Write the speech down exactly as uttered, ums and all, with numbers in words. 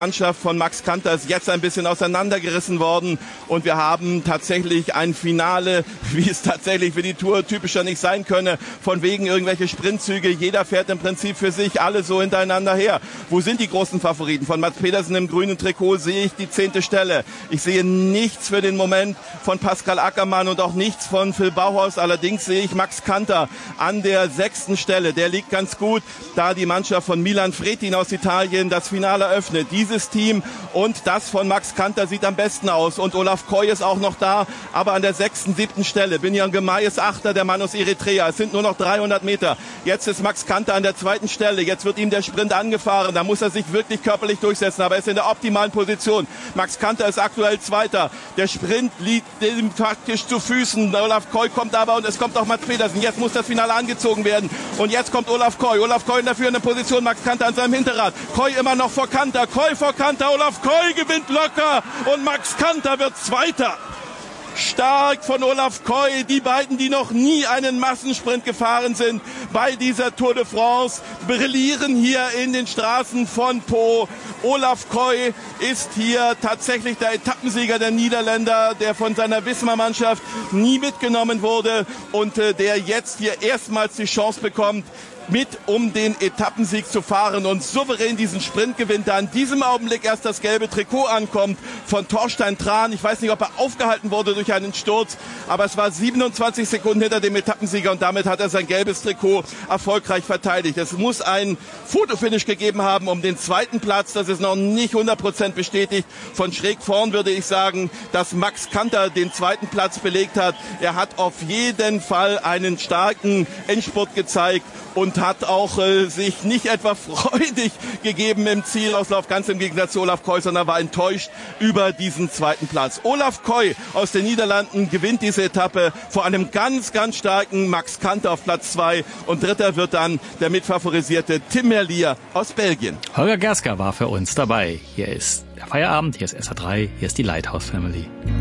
Mannschaft von Max Kanter ist jetzt ein bisschen auseinandergerissen worden und wir haben tatsächlich ein Finale, wie es tatsächlich für die Tour typischer nicht sein könne, von wegen irgendwelche Sprintzüge, jeder fährt im Prinzip für sich, alle so hintereinander her. Wo sind die großen Favoriten? Von Mats Pedersen im grünen Trikot sehe ich die zehnte Stelle. Ich sehe nichts für den Moment von Pascal Ackermann und auch nichts von Phil Bauhaus, allerdings sehe ich Max Kanter an der sechsten Stelle. Der liegt ganz gut, da die Mannschaft von Milan Fretin aus Italien das Finale eröffnet. Diese Team und das von Max Kanter sieht am besten aus und Olaf Koy ist auch noch da, aber an der sechsten, siebten Stelle. Binyan Girmay ist Achter, der Mann aus Eritrea. Es sind nur noch dreihundert Meter. Jetzt ist Max Kanter an der zweiten Stelle. Jetzt wird ihm der Sprint angefahren. Da muss er sich wirklich körperlich durchsetzen, aber er ist in der optimalen Position. Max Kanter ist aktuell Zweiter. Der Sprint liegt ihm faktisch zu Füßen. Olaf Koy kommt aber und es kommt auch Mats Pedersen. Jetzt muss das Finale angezogen werden und jetzt kommt Olaf Koy. Olaf Koy in der führenden Position. Max Kanter an seinem Hinterrad. Koy immer noch vor Kanter. Koy vor Kanter, Olaf Koy gewinnt locker und Max Kanter wird Zweiter. Stark von Olaf Koy, die beiden, die noch nie einen Massensprint gefahren sind bei dieser Tour de France, brillieren hier in den Straßen von Po. Olaf Koy ist hier tatsächlich der Etappensieger der Niederländer, der von seiner Wismar-Mannschaft nie mitgenommen wurde und äh, der jetzt hier erstmals die Chance bekommt, mit um den Etappensieg zu fahren und souverän diesen Sprint gewinnt, da in diesem Augenblick erst das gelbe Trikot ankommt von Thorstein Tran. Ich weiß nicht, ob er aufgehalten wurde durch einen Sturz, aber es war siebenundzwanzig Sekunden hinter dem Etappensieger und damit hat er sein gelbes Trikot erfolgreich verteidigt. Es muss ein Fotofinish gegeben haben um den zweiten Platz, das ist noch nicht hundert Prozent bestätigt. Von schräg vorn würde ich sagen, dass Max Kanter den zweiten Platz belegt hat. Er hat auf jeden Fall einen starken Endspurt gezeigt und hat auch äh, sich nicht etwa freudig gegeben im Zielauslauf, ganz im Gegensatz zu Olaf Koy, sondern war enttäuscht über diesen zweiten Platz. Olaf Koy aus den Niederlanden gewinnt diese Etappe vor einem ganz, ganz starken Max Kanter auf Platz zwei und dritter wird dann der mitfavorisierte Tim Merlier aus Belgien. Holger Gerska war für uns dabei. Hier ist der Feierabend, hier ist S R drei, hier ist die Lighthouse Family.